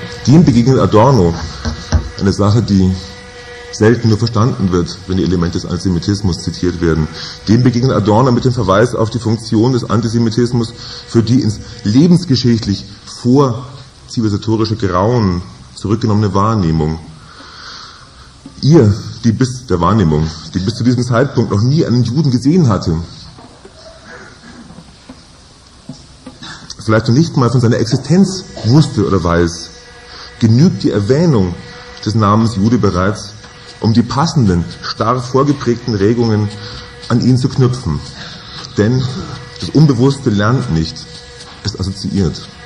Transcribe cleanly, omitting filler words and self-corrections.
Dem begegnet Adorno, eine Sache, die selten nur verstanden wird, wenn die Elemente des Antisemitismus zitiert werden. Dem begegnet Adorno mit dem Verweis auf die Funktion des Antisemitismus für die ins lebensgeschichtlich vorzivilisatorische Grauen zurückgenommene Wahrnehmung. Die bis zu diesem Zeitpunkt noch nie einen Juden gesehen hatte, vielleicht noch nicht mal von seiner Existenz wusste oder weiß, genügt die Erwähnung des Namens Jude bereits, um die passenden, starr vorgeprägten Regungen an ihn zu knüpfen. Denn das Unbewusste lernt nicht, es assoziiert.